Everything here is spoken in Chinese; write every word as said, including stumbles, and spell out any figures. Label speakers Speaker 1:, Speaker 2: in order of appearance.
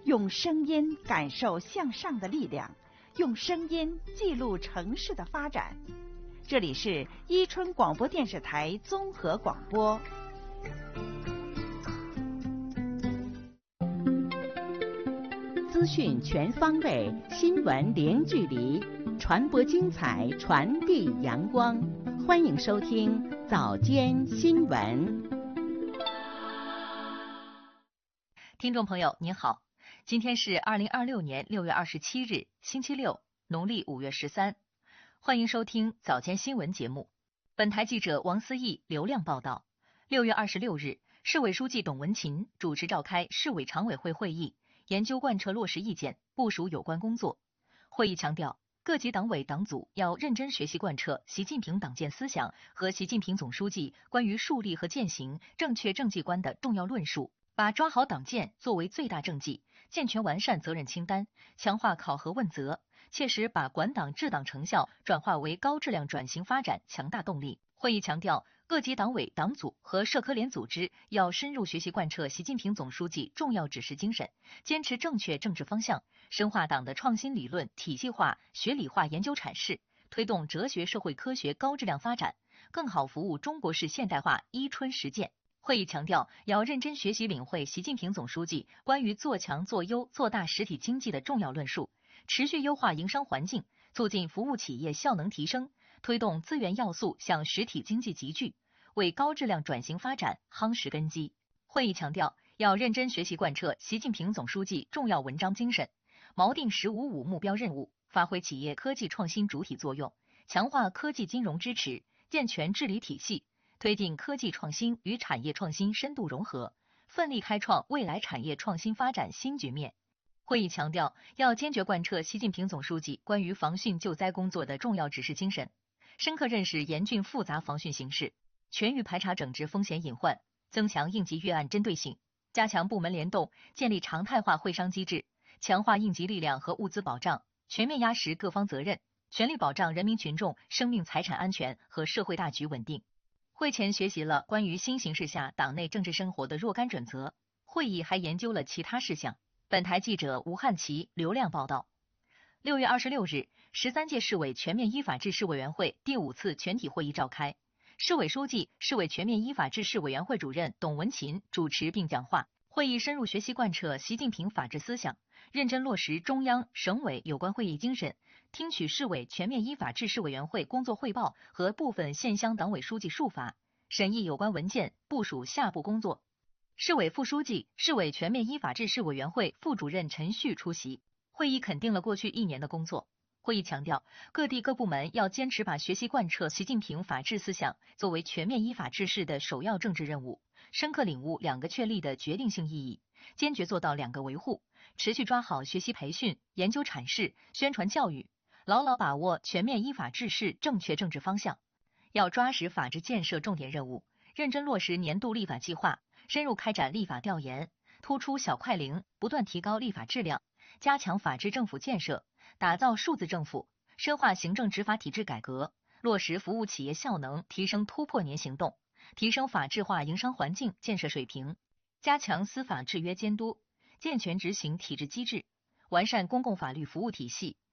Speaker 1: 用声音感受向上的力量，用声音记录城市的发展。这里是伊春广播电视台综合广播。
Speaker 2: 资讯全方位，新闻零距离，传播精彩，传递阳光。欢迎收听早间新闻。
Speaker 3: 听众朋友您好，今天是二零二六年六月二十七日，星期六，农历五月十三。欢迎收听早间新闻节目。本台记者王思义、刘亮报道。六月二十六日，市委书记董文琴主持召开市委常委会会议，研究贯彻落实意见，部署有关工作。会议强调，各级党委党组要认真学习贯彻习近平党建思想和习近平总书记关于树立和践行正确政绩观的重要论述，把抓好党建作为最大政绩，健全完善责任清单，强化考核问责，切实把管党治党成效转化为高质量转型发展强大动力。会议强调，各级党委党组和社科联组织要深入学习贯彻习近平总书记重要指示精神，坚持正确政治方向，深化党的创新理论体系化、学理化研究阐释，推动哲学社会科学高质量发展，更好服务中国式现代化伊春实践。会议强调，要认真学习领会习近平总书记关于做强做优做大实体经济的重要论述，持续优化营商环境，促进服务企业效能提升，推动资源要素向实体经济集聚，为高质量转型发展夯实根基。会议强调，要认真学习贯彻习近平总书记重要文章精神，锚定“十五五”目标任务，发挥企业科技创新主体作用，强化科技金融支持，健全治理体系，推进科技创新与产业创新深度融合，奋力开创未来产业创新发展新局面。会议强调，要坚决贯彻习近平总书记关于防汛救灾工作的重要指示精神，深刻认识严峻复杂防汛形势，全域排查整治风险隐患，增强应急预案针对性，加强部门联动，建立常态化会商机制，强化应急力量和物资保障，全面压实各方责任，全力保障人民群众生命财产安全和社会大局稳定。会前学习了关于新形势下党内政治生活的若干准则，会议还研究了其他事项。本台记者吴汉奇、刘亮报道。六月二十六日，十三届市委全面依法治市委员会第五次全体会议召开，市委书记、市委全面依法治市委员会主任董文琴主持并讲话。会议深入学习贯彻习近平法治思想，认真落实中央、省委有关会议精神，听取市委全面依法治市委员会工作汇报和部分县乡党委书记述法，审议有关文件，部署下步工作。市委副书记、市委全面依法治市委员会副主任陈旭出席。会议肯定了过去一年的工作。会议强调，各地各部门要坚持把学习贯彻习近平法治思想作为全面依法治市的首要政治任务，深刻领悟两个确立的决定性意义，坚决做到两个维护，持续抓好学习培训、研究阐释、宣传教育，牢牢把握全面依法治市正确政治方向。要抓实法治建设重点任务，认真落实年度立法计划，深入开展立法调研，突出小快灵，不断提高立法质量，加强法治政府建设，打造数字政府，深化行政执法体制改革，落实服务企业效能提升突破年行动，提升法治化营商环境建设水平，加强司法制约监督，健全执行体制机制，完善公共法律服务体系，